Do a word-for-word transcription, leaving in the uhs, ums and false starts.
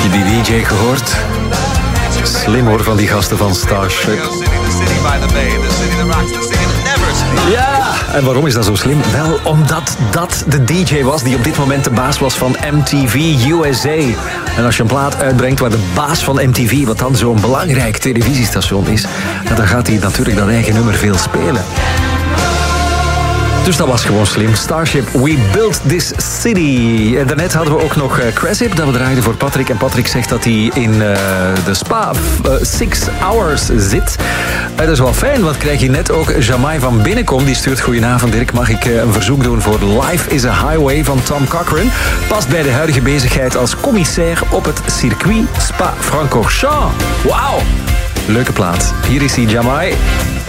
die D J gehoord? Slim hoor van die gasten van Starship. Ja, en waarom is dat zo slim? Wel, omdat dat de D J was die op dit moment de baas was van M T V U S A. En als je een plaat uitbrengt waar de baas van M T V, wat dan zo'n belangrijk televisiestation is, dan gaat hij natuurlijk dat eigen nummer veel spelen. Dus dat was gewoon slim. Starship, We Built This City. En daarnet hadden we ook nog uh, Cressip, dat we draaiden voor Patrick. En Patrick zegt dat hij in uh, de spa uh, Six Hours zit. Uh, dat is wel fijn, want krijg je net ook Jamai van Binnenkom. Die stuurt: goedenavond Dirk, mag ik uh, een verzoek doen voor Life is a Highway van Tom Cochrane. Past bij de huidige bezigheid als commissaire op het circuit Spa-Francorchamps. Wauw, leuke plaat. Hier is hij, Jamai.